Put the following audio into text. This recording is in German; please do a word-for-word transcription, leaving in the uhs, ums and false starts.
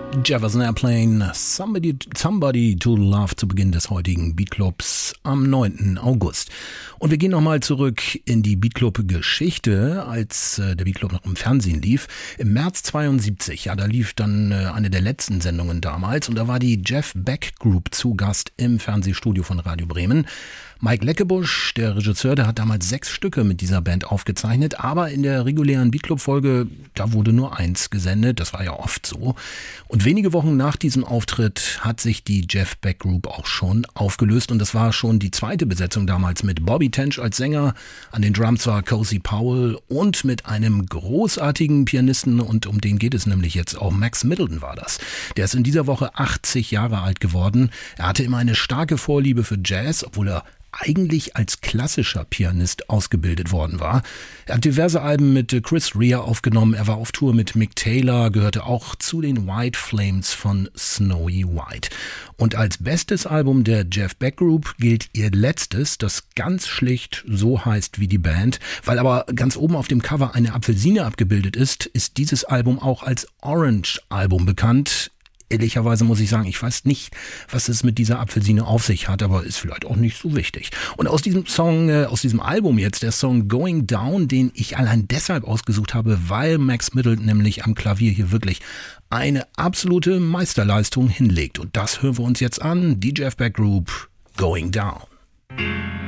Jefferson Airplane, Somebody, Somebody to Love zu Beginn des heutigen Beatclubs am neunten August. Und wir gehen nochmal zurück in die Beatclub-Geschichte, als äh, der Beatclub noch im Fernsehen lief. Im März zweiundsiebzig, ja, da lief dann äh, eine der letzten Sendungen damals und da war die Jeff Beck Group zu Gast im Fernsehstudio von Radio Bremen. Mike Leckebusch, der Regisseur, der hat damals sechs Stücke mit dieser Band aufgezeichnet, aber in der regulären Beatclub-Folge, da wurde nur eins gesendet, das war ja oft so. Und wenige Wochen nach diesem Auftritt hat sich die Jeff Beck Group auch schon aufgelöst und das war schon die zweite Besetzung damals mit Bobby Tench als Sänger, an den Drums war Cozy Powell und mit einem großartigen Pianisten, und um den geht es nämlich jetzt auch, Max Middleton war das. Der ist in dieser Woche achtzig Jahre alt geworden. Er hatte immer eine starke Vorliebe für Jazz, obwohl er eigentlich als klassischer Pianist ausgebildet worden war. Er hat diverse Alben mit Chris Rea aufgenommen, er war auf Tour mit Mick Taylor, gehörte auch zu den White Flames von Snowy White. Und als bestes Album der Jeff Beck Group gilt ihr letztes, das ganz schlicht so heißt wie die Band. Weil aber ganz oben auf dem Cover eine Apfelsine abgebildet ist, ist dieses Album auch als Orange Album bekannt. Ehrlicherweise muss ich sagen, ich weiß nicht, was es mit dieser Apfelsine auf sich hat, aber ist vielleicht auch nicht so wichtig. Und aus diesem Song, äh, aus diesem Album jetzt, der Song Going Down, den ich allein deshalb ausgesucht habe, weil Max Middleton nämlich am Klavier hier wirklich eine absolute Meisterleistung hinlegt. Und das hören wir uns jetzt an, die Jeff Beck Group, Going Down.